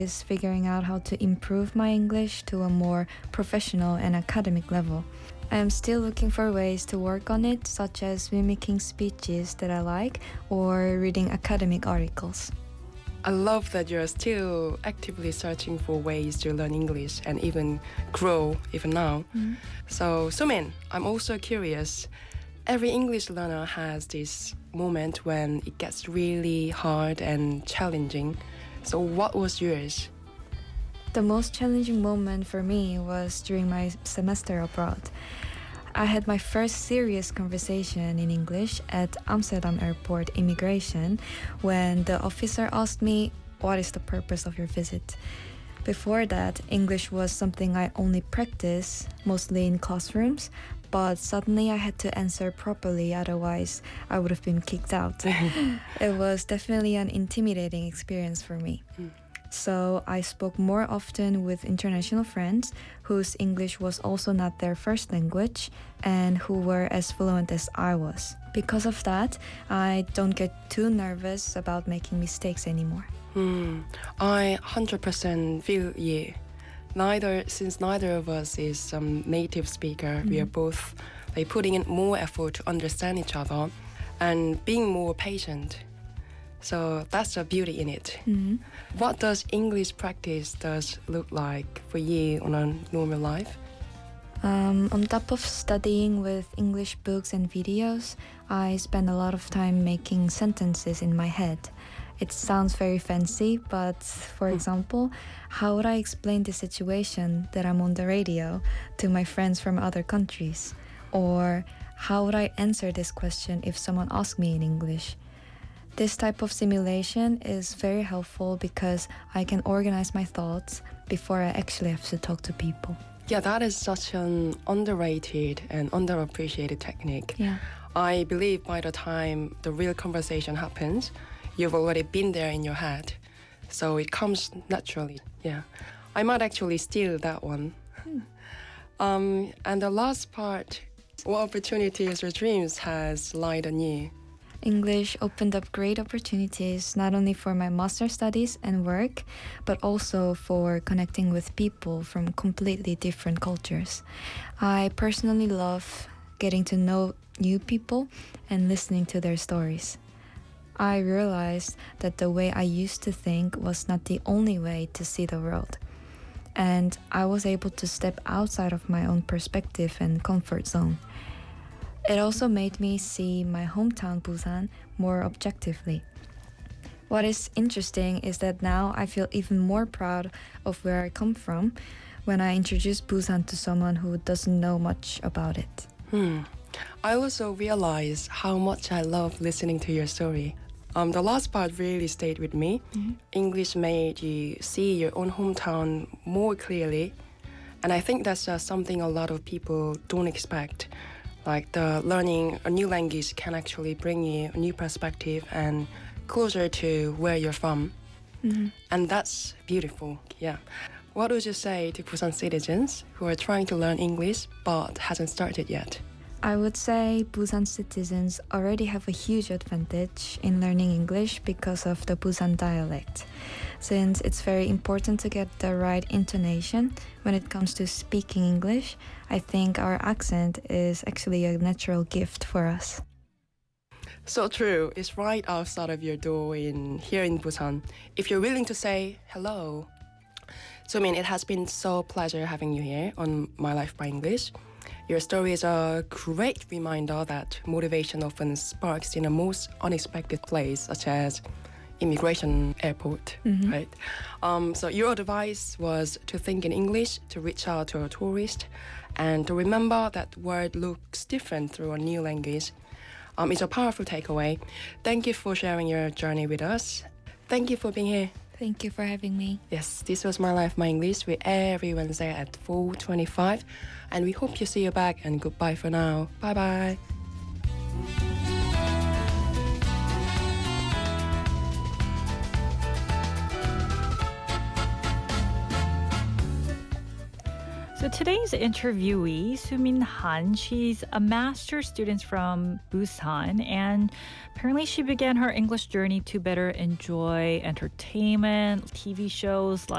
is figuring out how to improve my English to a more professional and academic level. I am still looking for ways to work on it, such as mimicking speeches that I like or reading academic articles. I love that you're still actively searching for ways to learn English and even grow even now. So, Sumin, I'm also curious. Every English learner has this moment when it gets really hard and challenging. So what was yours? The most challenging moment for me was during my semester abroad. I had my first serious conversation in English at Amsterdam Airport immigration when the officer asked me, "What is the purpose of your visit?" Before that, English was something I only practiced, mostly in classrooms, but suddenly I had to answer properly, otherwise I would have been kicked out. It was definitely an intimidating experience for me. So I spoke more often with international friends whose English was also not their first language and who were as fluent as I was. Because of that, I don't get too nervous about making mistakes anymore. I 100% feel you. Since neither of us is native speaker, we are both putting in more effort to understand each other and being more patient. So that's the beauty in it. What does English practice look like for you on a normal life? On top of studying with English books and videos, I spend a lot of time making sentences in my head. It sounds very fancy, but for example, how would I explain the situation that I'm on the radio to my friends from other countries? Or how would I answer this question if someone asked me in English? This type of simulation is very helpful because I can organize my thoughts before I actually have to talk to people. Yeah, that is such an underrated and underappreciated technique. Yeah. I believe by the time the real conversation happens, you've already been there in your head. So it comes naturally. Yeah. I might actually steal that one. And the last part, what opportunities or dreams has lied on you? English opened up great opportunities not only for my master studies and work, but also for connecting with people from completely different cultures. I personally love getting to know new people and listening to their stories. I realized that the way I used to think was not the only way to see the world. And I was able to step outside of my own perspective and comfort zone. It also made me see my hometown Busan more objectively. What is interesting is that now I feel even more proud of where I come from when I introduce Busan to someone who doesn't know much about it. I also realized how much I love listening to your story. The last part really stayed with me. English made you see your own hometown more clearly. And I think that's something a lot of people don't expect. Like learning a new language can actually bring you a new perspective and closer to where you're from. And that's beautiful, yeah. What would you say to Busan citizens who are trying to learn English but hasn't started yet? I would say Busan citizens already have a huge advantage in learning English because of the Busan dialect. Since it's very important to get the right intonation when it comes to speaking English, I think our accent is actually a natural gift for us. So true, it's right outside of your door here in Busan. If you're willing to say hello. So it has been so pleasure having you here on My Life by English. Your story is a great reminder that motivation often sparks in a most unexpected place, such as immigration airport, right? So your advice was to think in English, to reach out to a tourist, and to remember that word looks different through a new language. It's a powerful takeaway. Thank you for sharing your journey with us. Thank you for being here. Thank you for having me. Yes, this was My Life, My English with every Wednesday at 4:25. And we hope you see you back, and goodbye for now. Bye-bye. So today's interviewee, Sumin Han, she's a master's student from Busan, and apparently she began her English journey to better enjoy entertainment, TV shows like